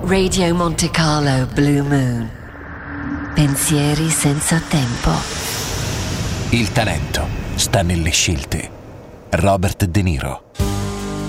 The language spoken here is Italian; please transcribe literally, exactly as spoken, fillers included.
Radio Monte Carlo Blue Moon. Pensieri senza tempo. Il talento sta nelle scelte. Robert De Niro.